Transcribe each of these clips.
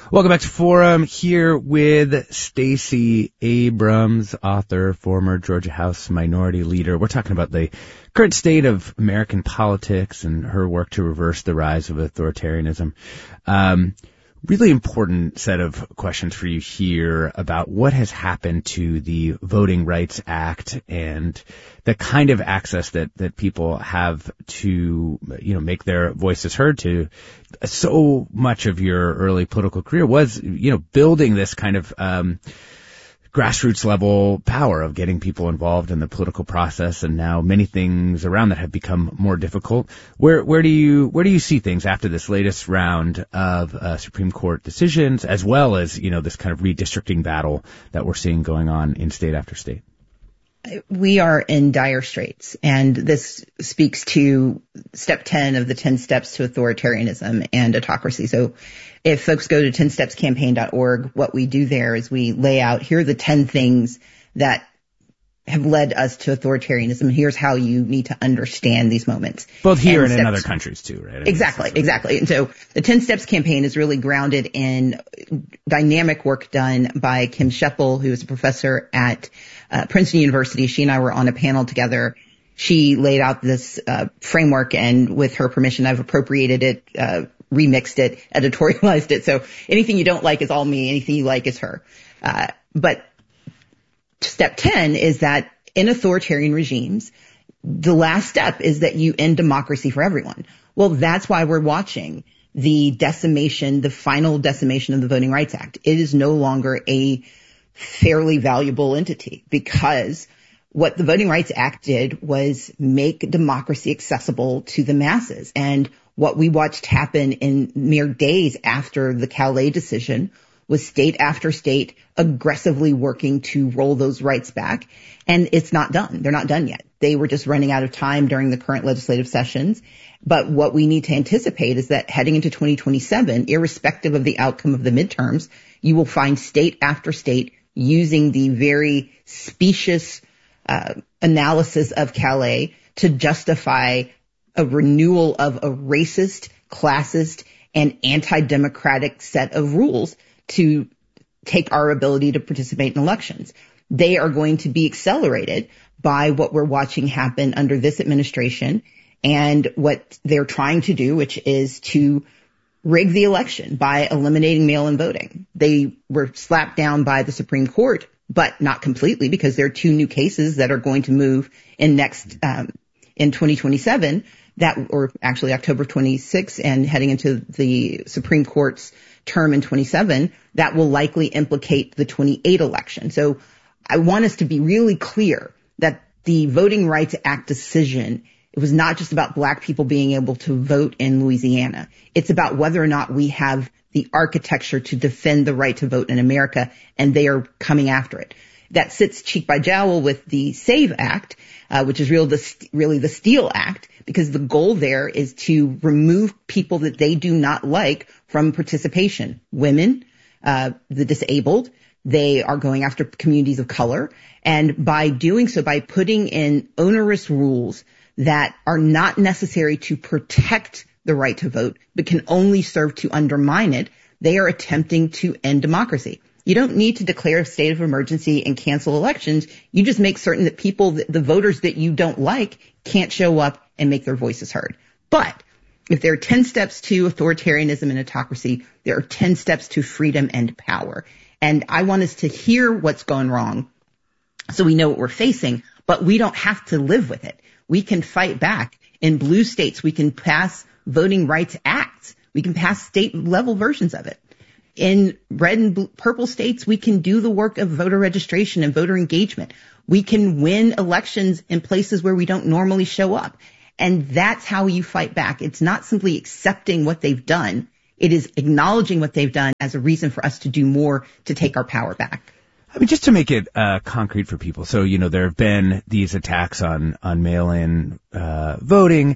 Welcome back to Forum, here with Stacey Abrams, author, former Georgia House Minority Leader. We're talking about the current state of American politics and her work to reverse the rise of authoritarianism. Really important set of questions for you here about what has happened to the Voting Rights Act and the kind of access that people have to, make their voices heard to. So much of your early political career was, building this kind of, grassroots level power of getting people involved in the political process, and now many things around that have become more difficult. Where do you see things after this latest round of Supreme Court decisions, as well as this kind of redistricting battle that we're seeing going on in state after state? We are in dire straits, and this speaks to step 10 of the 10 steps to authoritarianism and autocracy. So if folks go to 10stepscampaign.org, what we do there is we lay out, here are the 10 things that have led us to authoritarianism. Here's how you need to understand these moments. Both here and in other countries too, right? Exactly. And so the 10 Steps campaign is really grounded in dynamic work done by Kim Scheppel, who is a professor at Princeton University. She and I were on a panel together. She laid out this framework, and with her permission, I've appropriated it, remixed it, editorialized it. So anything you don't like is all me. Anything you like is her. But step 10 is that in authoritarian regimes, the last step is that you end democracy for everyone. Well, that's why we're watching the final decimation of the Voting Rights Act. It is no longer a fairly valuable entity, because what the Voting Rights Act did was make democracy accessible to the masses. And what we watched happen in mere days after the Calais decision was state after state aggressively working to roll those rights back. And it's not done. They're not done yet. They were just running out of time during the current legislative sessions. But what we need to anticipate is that heading into 2027, irrespective of the outcome of the midterms, you will find state after state using the very specious analysis of Calais to justify a renewal of a racist, classist, and anti-democratic set of rules to take our ability to participate in elections. They are going to be accelerated by what we're watching happen under this administration and what they're trying to do, which is to rig the election by eliminating mail-in voting. They were slapped down by the Supreme Court, but not completely, because there are two new cases that are going to move in 2027, or actually October 26, and heading into the Supreme Court's term in 27, that will likely implicate the 28 election. So I want us to be really clear that the Voting Rights Act decision, it was not just about Black people being able to vote in Louisiana. It's about whether or not we have the architecture to defend the right to vote in America, and they are coming after it. That sits cheek by jowl with the SAVE Act, which is really the STEAL Act, because the goal there is to remove people that they do not like from participation. Women, the disabled, they are going after communities of color. And by doing so, by putting in onerous rules that are not necessary to protect the right to vote, but can only serve to undermine it, they are attempting to end democracy. You don't need to declare a state of emergency and cancel elections. You just make certain that people, the voters that you don't like, can't show up and make their voices heard. But if there are 10 steps to authoritarianism and autocracy, there are 10 steps to freedom and power. And I want us to hear what's gone wrong so we know what we're facing, but we don't have to live with it. We can fight back. In blue states, we can pass voting rights acts. We can pass state level versions of it. In red and purple states, we can do the work of voter registration and voter engagement. We can win elections in places where we don't normally show up. And that's how you fight back. It's not simply accepting what they've done. It is acknowledging what they've done as a reason for us to do more to take our power back. I mean, just to make it concrete for people. So, there have been these attacks on mail-in voting.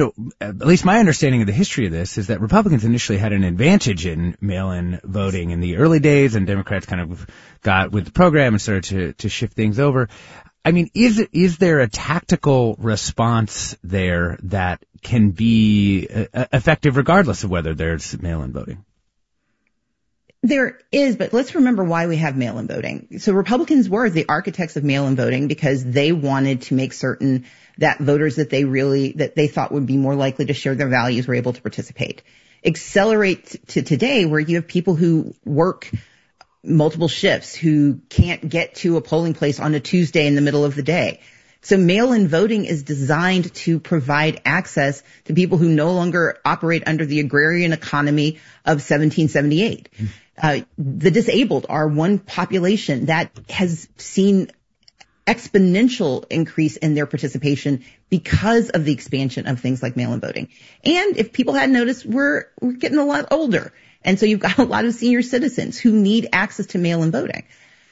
At least my understanding of the history of this is that Republicans initially had an advantage in mail-in voting in the early days, and Democrats kind of got with the program and started to shift things over. I mean, is there a tactical response there that can be effective regardless of whether there's mail-in voting? There is, but let's remember why we have mail-in voting. So Republicans were the architects of mail-in voting because they wanted to make certain that voters that they thought would be more likely to share their values were able to participate. Accelerate to today where you have people who work multiple shifts, who can't get to a polling place on a Tuesday in the middle of the day. So mail-in voting is designed to provide access to people who no longer operate under the agrarian economy of 1778. The disabled are one population that has seen exponential increase in their participation because of the expansion of things like mail-in voting. And if people hadn't noticed, we're getting a lot older. And so you've got a lot of senior citizens who need access to mail-in voting.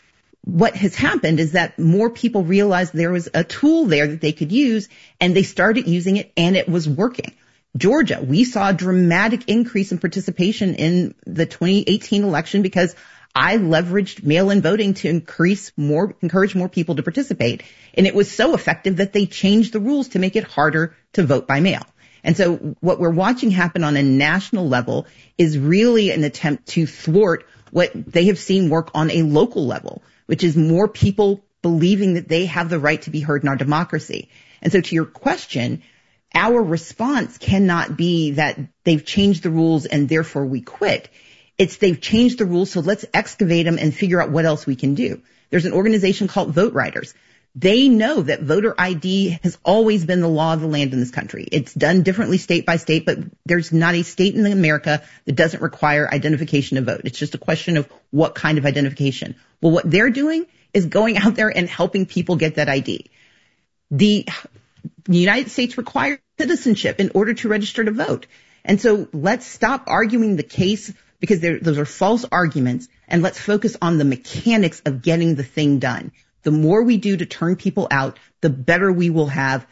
What has happened is that more people realized there was a tool there that they could use, and they started using it, and it was working. Georgia, we saw a dramatic increase in participation in the 2018 election because I leveraged mail-in voting to encourage more people to participate. And it was so effective that they changed the rules to make it harder to vote by mail. And so what we're watching happen on a national level is really an attempt to thwart what they have seen work on a local level, which is more people believing that they have the right to be heard in our democracy. And so to your question, our response cannot be that they've changed the rules and therefore we quit. It's they've changed the rules, so let's excavate them and figure out what else we can do. There's an organization called Vote Riders. They know that voter ID has always been the law of the land in this country. It's done differently state by state, but there's not a state in America that doesn't require identification to vote. It's just a question of what kind of identification. Well, what they're doing is going out there and helping people get that ID. The United States requires citizenship in order to register to vote. And so let's stop arguing the case because those are false arguments, and let's focus on the mechanics of getting the thing done. The more we do to turn people out, the better we will have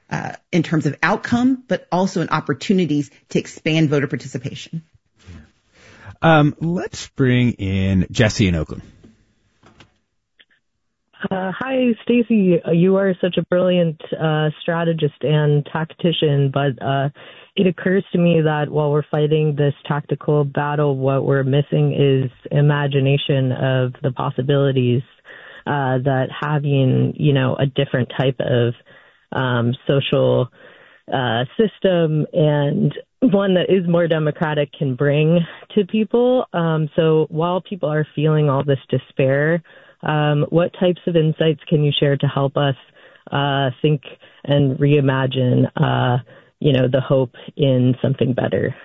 in terms of outcome, but also in opportunities to expand voter participation. Let's bring in Jesse in Oakland. Hi, Stacey. You are such a brilliant strategist and tactician, but it occurs to me that while we're fighting this tactical battle, what we're missing is imagination of the possibilities that having, a different type of social system and one that is more democratic can bring to people. So while people are feeling all this despair, what types of insights can you share to help us think and reimagine, the hope in something better?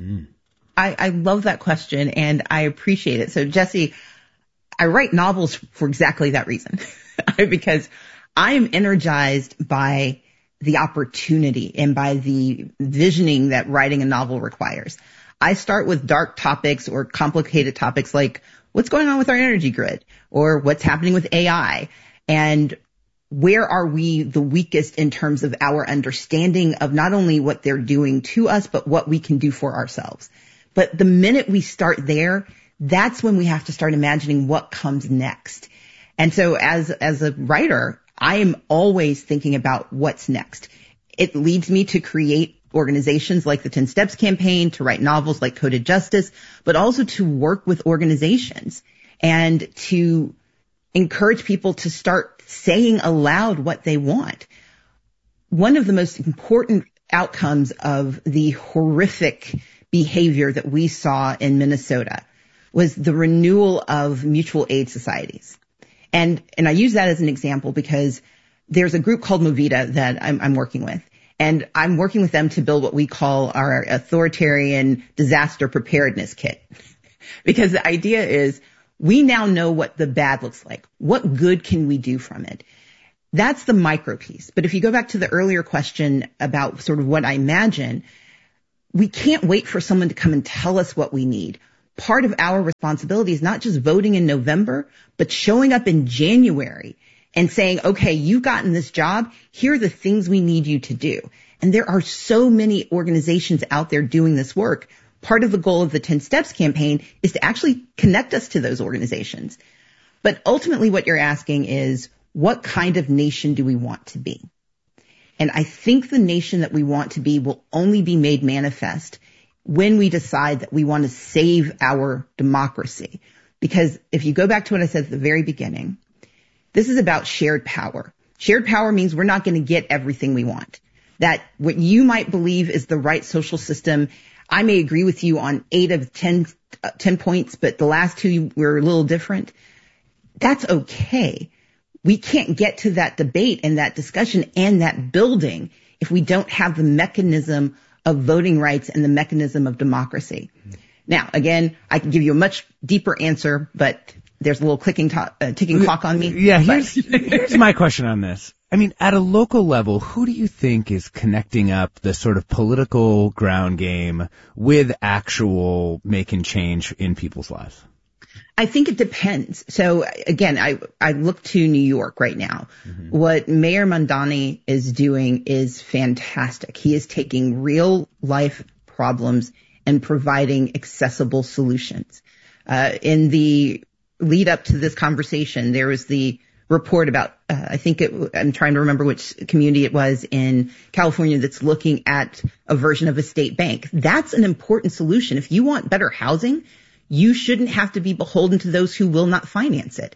I love that question, and I appreciate it. So, Jesse, I write novels for exactly that reason, because I am energized by the opportunity and by the visioning that writing a novel requires. I start with dark topics or complicated topics like what's going on with our energy grid or what's happening with AI, and where are we the weakest in terms of our understanding of not only what they're doing to us, but what we can do for ourselves. But the minute we start there, that's when we have to start imagining what comes next. And so as a writer, I am always thinking about what's next. It leads me to create organizations like the 10 Steps campaign, to write novels like Coded Justice, but also to work with organizations and to encourage people to start saying aloud what they want. One of the most important outcomes of the horrific behavior that we saw in Minnesota was the renewal of mutual aid societies. And I use that as an example because there's a group called Movida that I'm working with. And I'm working with them to build what we call our authoritarian disaster preparedness kit. Because the idea is we now know what the bad looks like. What good can we do from it? That's the micro piece. But if you go back to the earlier question about sort of what I imagine, we can't wait for someone to come and tell us what we need. Part of our responsibility is not just voting in November, but showing up in January and saying, okay, you've gotten this job. Here are the things we need you to do. And there are so many organizations out there doing this work. Part of the goal of the 10 Steps campaign is to actually connect us to those organizations. But ultimately what you're asking is, what kind of nation do we want to be? And I think the nation that we want to be will only be made manifest when we decide that we want to save our democracy. Because if you go back to what I said at the very beginning, this is about shared power. Shared power means we're not going to get everything we want. That what you might believe is the right social system, I may agree with you on 8 of 10 points, but the last 2 were a little different. That's okay. We can't get to that debate and that discussion and that building if we don't have the mechanism of voting rights and the mechanism of democracy. Now, again, I can give you a much deeper answer, but there's a little ticking clock on me. Yeah, here's my question on this. I mean, at a local level, who do you think is connecting up the sort of political ground game with actual making change in people's lives? I think it depends. So again, I look to New York right now. Mm-hmm. What Mayor Mamdani is doing is fantastic. He is taking real life problems and providing accessible solutions. In the lead up to this conversation, there was the report about, I'm trying to remember which community it was in California that's looking at a version of a state bank. That's an important solution. If you want better housing, you shouldn't have to be beholden to those who will not finance it.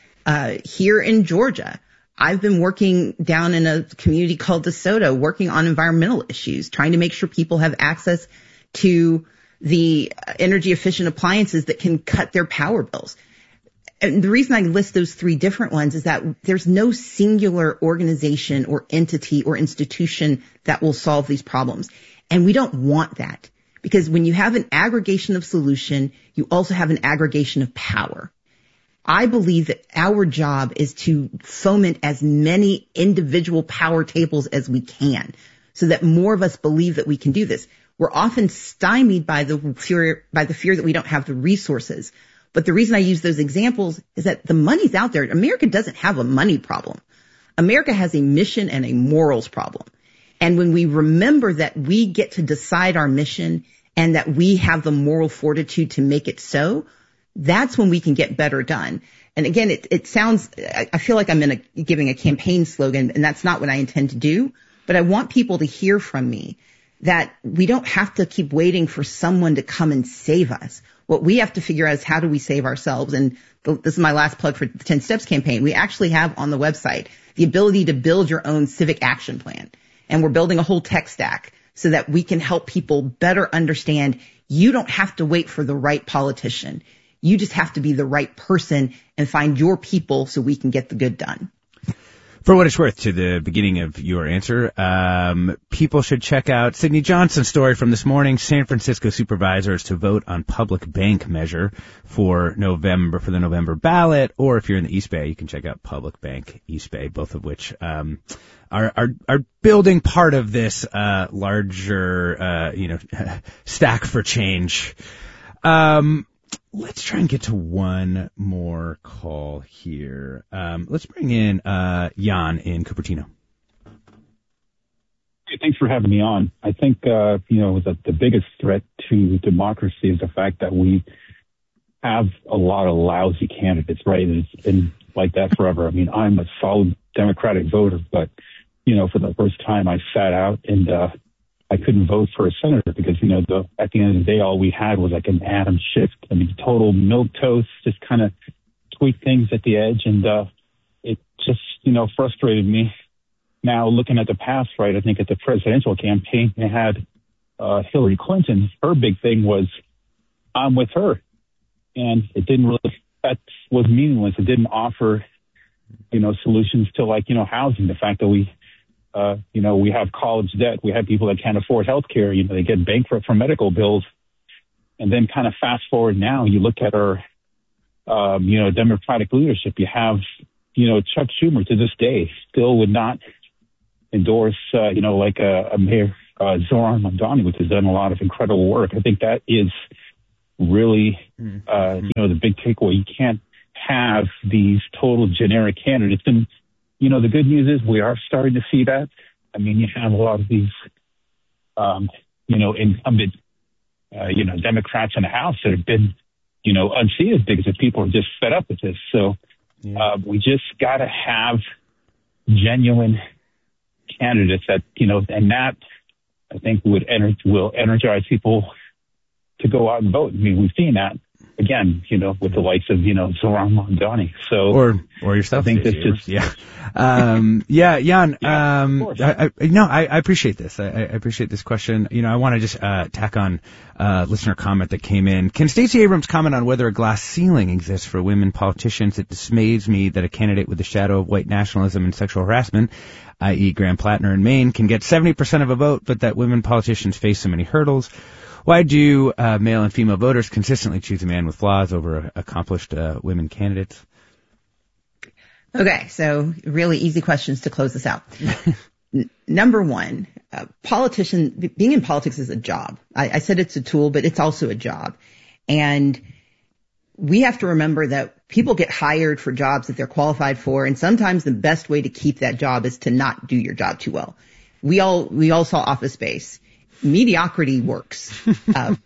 Here in Georgia, I've been working down in a community called DeSoto, working on environmental issues, trying to make sure people have access to the energy efficient appliances that can cut their power bills. And the reason I list those 3 different ones is that there's no singular organization or entity or institution that will solve these problems. And we don't want that. Because when you have an aggregation of solution, you also have an aggregation of power. I believe that our job is to foment as many individual power tables as we can so that more of us believe that we can do this. We're often stymied by the fear that we don't have the resources. But the reason I use those examples is that the money's out there. America doesn't have a money problem. America has a mission and a morals problem. And when we remember that we get to decide our mission and that we have the moral fortitude to make it so, that's when we can get better done. And again, it sounds, I feel like I'm giving a campaign slogan, and that's not what I intend to do. But I want people to hear from me that we don't have to keep waiting for someone to come and save us. What we have to figure out is how do we save ourselves. And this is my last plug for the 10 Steps campaign. We actually have on the website the ability to build your own civic action plan. And we're building a whole tech stack so that we can help people better understand you don't have to wait for the right politician. You just have to be the right person and find your people so we can get the good done. For what it's worth, to the beginning of your answer, people should check out Sidney Johnson's story from this morning. San Francisco supervisors to vote on public bank measure for the November ballot. Or if you're in the East Bay, you can check out Public Bank East Bay, both of which are building part of this larger stack for change. Let's try and get to one more call here. Let's bring in Jan in Cupertino. Hey, thanks for having me on. I think, the biggest threat to democracy is the fact that we have a lot of lousy candidates, right? And it's been like that forever. I mean, I'm a solid Democratic voter, but, for the first time I sat out and I couldn't vote for a senator because, at the end of the day, all we had was like an Adam Schiff. I mean, total milquetoast, just kind of tweak things at the edge. And it just, frustrated me. Now, looking at the past, right, I think at the presidential campaign, they had Hillary Clinton. Her big thing was, I'm with her. And it didn't really, that was meaningless. It didn't offer, solutions to housing. The fact that we have college debt. We have people that can't afford health care. They get bankrupt from medical bills. And then kind of fast forward now, you look at our, Democratic leadership. You have, Chuck Schumer to this day still would not endorse, a Mayor Zoran Mamdani, which has done a lot of incredible work. I think that is really, the big takeaway. You can't have these total generic candidates. And the good news is we are starting to see that. I mean, you have a lot of these, incumbent, Democrats in the House that have been, unseated because the people are just fed up with this. So we just got to have genuine candidates that, and that I think will energize people to go out and vote. I mean, we've seen that again, with the likes of, Zohran Mamdani. So, or yourself. I think this just, Jan. I appreciate this. I appreciate this question. I want to just, tack on, listener comment that came in. Can Stacey Abrams comment on whether a glass ceiling exists for women politicians? It dismays me that a candidate with the shadow of white nationalism and sexual harassment, i.e. Graham Plattner in Maine, can get 70% of a vote, but that women politicians face so many hurdles. Why do male and female voters consistently choose a man with flaws over accomplished women candidates? Okay, so really easy questions to close this out. Number one, being in politics is a job. I said it's a tool, but it's also a job. And we have to remember that people get hired for jobs that they're qualified for, and sometimes the best way to keep that job is to not do your job too well. We all saw Office Space. Mediocrity works. And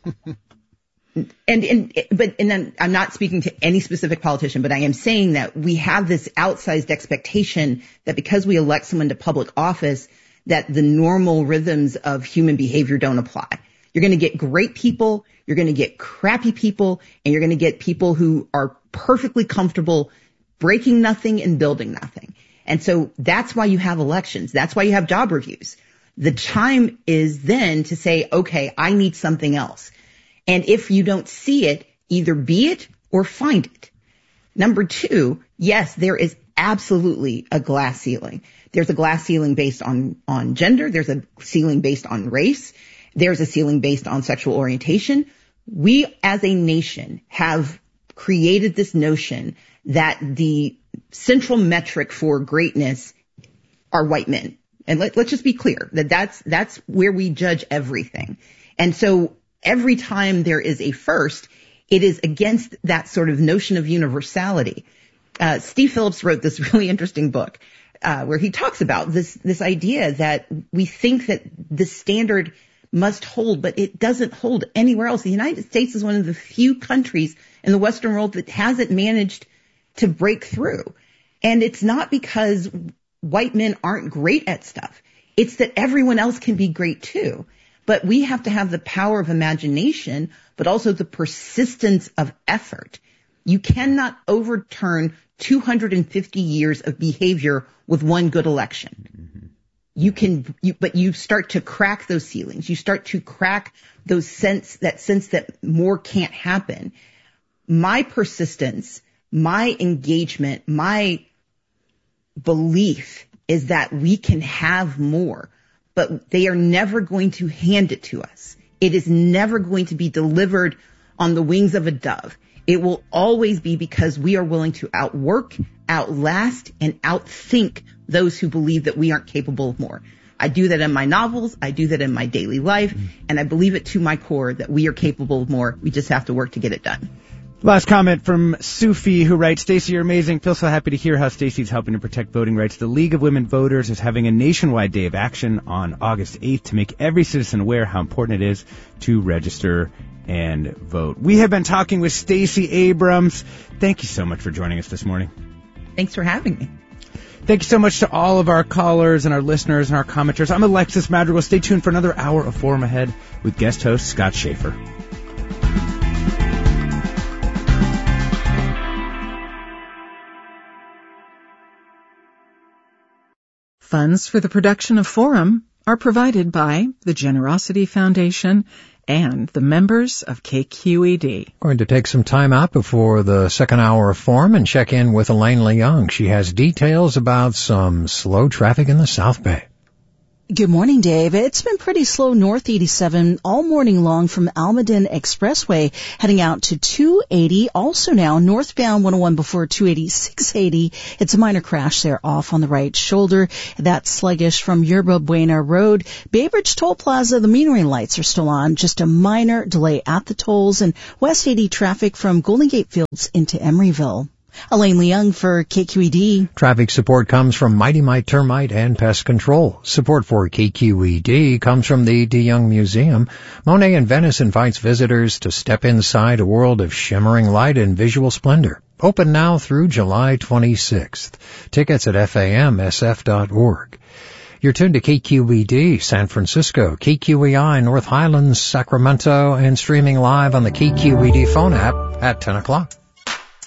then I'm not speaking to any specific politician, but I am saying that we have this outsized expectation that because we elect someone to public office, that the normal rhythms of human behavior don't apply. You're going to get great people, you're going to get crappy people, and you're going to get people who are perfectly comfortable breaking nothing and building nothing. And so that's why you have elections. That's why you have job reviews. The time is then to say, okay, I need something else. And if you don't see it, either be it or find it. Number two, yes, there is absolutely a glass ceiling. There's a glass ceiling based on gender. There's a ceiling based on race. There's a ceiling based on sexual orientation. We as a nation have created this notion that the central metric for greatness are white men. And let's just be clear that that's where we judge everything. And so every time there is a first, it is against that sort of notion of universality. Steve Phillips wrote this really interesting book, where he talks about this idea that we think that the standard must hold, but it doesn't hold anywhere else. The United States is one of the few countries in the Western world that hasn't managed to break through. And it's not because white men aren't great at stuff. It's that everyone else can be great too. But we have to have the power of imagination, but also the persistence of effort. You cannot overturn 250 years of behavior with one good election. But you start to crack those ceilings. You start to crack that sense that more can't happen. My persistence, my engagement, my belief is that we can have more, but they are never going to hand it to us. It is never going to be delivered on the wings of a dove. It will always be because we are willing to outwork, outlast, and outthink those who believe that we aren't capable of more. I do that in my novels. I do that in my daily life. And I believe it to my core that we are capable of more. We just have to work to get it done. Last comment from Sufi, who writes, Stacey, you're amazing. Feel so happy to hear how Stacey's helping to protect voting rights. The League of Women Voters is having a nationwide day of action on August 8th to make every citizen aware how important it is to register and vote. We have been talking with Stacey Abrams. Thank you so much for joining us this morning. Thanks for having me. Thank you so much to all of our callers and our listeners and our commenters. I'm Alexis Madrigal. Stay tuned for another hour of Forum Ahead with guest host Scott Schaefer. Funds for the production of Forum are provided by the Generosity Foundation and the members of KQED. Going to take some time out before the second hour of Forum and check in with Elaine Leung. She has details about some slow traffic in the South Bay. Good morning, Dave. It's been pretty slow north 87 all morning long from Almaden Expressway heading out to 280. Also now northbound 101 before 280, 680. It's a minor crash there off on the right shoulder. That's sluggish from Yerba Buena Road. Bay Bridge Toll Plaza, the metering lights are still on. Just a minor delay at the tolls. And West 80 traffic from Golden Gate Fields into Emeryville. Elaine Leung for KQED. Traffic support comes from Mighty Mite Termite and Pest Control. Support for KQED comes from the DeYoung Museum. Monet in Venice invites visitors to step inside a world of shimmering light and visual splendor. Open now through July 26th. Tickets at FAMSF.org. You're tuned to KQED, San Francisco, KQEI, North Highlands, Sacramento, and streaming live on the KQED phone app at 10 o'clock.